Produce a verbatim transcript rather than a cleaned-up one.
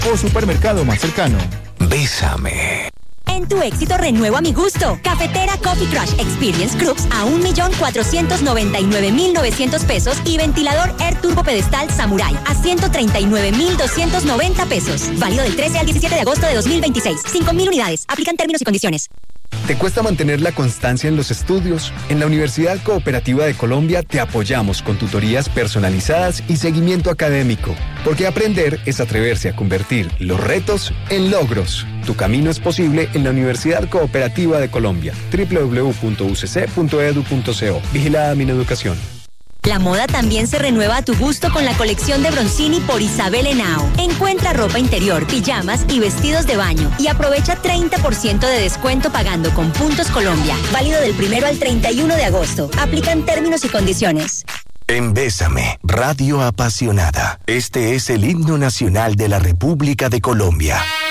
o supermercado más cercano. Bésame. En tu éxito renuevo a mi gusto. Cafetera Coffee Crush Experience Groups a un millón cuatrocientos noventa y nueve mil novecientos pesos y ventilador Air Turbo Pedestal Samurai a ciento treinta y nueve mil doscientos noventa pesos. Válido del trece al diecisiete de agosto de dos mil veintiséis. cinco mil unidades. Aplican términos y condiciones. ¿Te cuesta mantener la constancia en los estudios? En la Universidad Cooperativa de Colombia te apoyamos con tutorías personalizadas y seguimiento académico. Porque aprender es atreverse a convertir los retos en logros. Tu camino es posible en la Universidad Cooperativa de Colombia. doble u doble u doble u punto u c c punto e d u punto co. Vigilada Mineducación. La moda también se renueva a tu gusto con la colección de Bronzini por Isabel Henao. Encuentra ropa interior, pijamas y vestidos de baño y aprovecha treinta por ciento de descuento pagando con Puntos Colombia. Válido del primero al treinta y uno de agosto. Aplican términos y condiciones. En Bésame, Radio Apasionada. Este es el himno nacional de la República de Colombia.